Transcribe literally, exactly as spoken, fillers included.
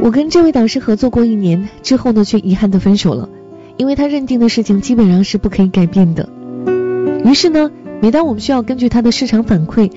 我跟这位导师合作过一年之后呢，却遗憾的分手了，因为他认定的事情基本上是不可以改变的。于是呢，每当我们需要根据他的市场反馈